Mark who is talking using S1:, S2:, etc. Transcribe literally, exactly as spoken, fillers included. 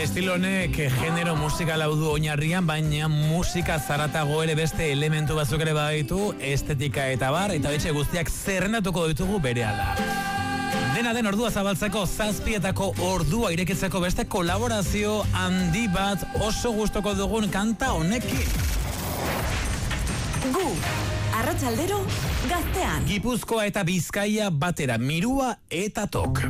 S1: Estilo honek genero musikala du oinarrian, baina musika zaratago ere beste elementu batzuk ere baditu, estetika eta bar, eta betxe guztiak zerrendatuko ditugu berehala. Dena den ordua zabaltzeko, zazpietako ordua irekitzeko beste kolaborazio handi bat oso gustoko dugun kanta honekin.
S2: Gu, arratsaldero, gaztean.
S1: Gipuzkoa eta Bizkaia batera, Mirua eta Tok.